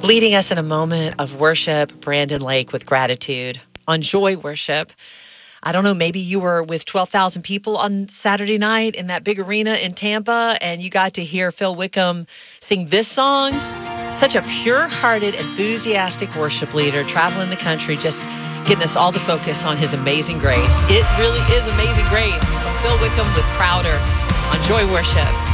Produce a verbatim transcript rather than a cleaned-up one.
Leading us in a moment of worship, Brandon Lake with gratitude on Joy Worship. I don't know, maybe you were with twelve thousand people on Saturday night in that big arena in Tampa, and you got to hear Phil Wickham sing this song. Such a pure-hearted, enthusiastic worship leader traveling the country, just getting us all to focus on his amazing grace. It really is amazing grace. Phil Wickham with Crowder on Joy Worship.